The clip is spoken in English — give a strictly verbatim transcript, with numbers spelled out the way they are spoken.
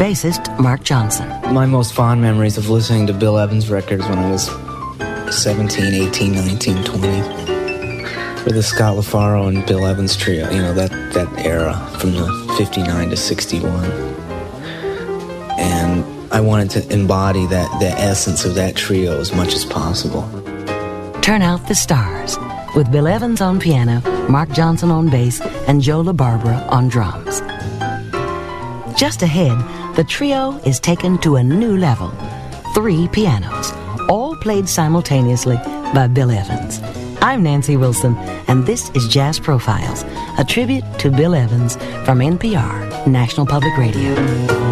bassist Mark Johnson. My most fond memories of listening to Bill Evans records when I was seventeen, eighteen, nineteen, twenty. For the Scott LaFaro and Bill Evans trio, you know, that, that era from the fifty-nine to sixty-one. And I wanted to embody that the essence of that trio as much as possible. Turn Out the Stars, with Bill Evans on piano, Mark Johnson on bass, and Joe LaBarbera on drums. Just ahead, the trio is taken to a new level. Three pianos, all played simultaneously by Bill Evans. I'm Nancy Wilson, and this is Jazz Profiles, a tribute to Bill Evans from N P R, National Public Radio.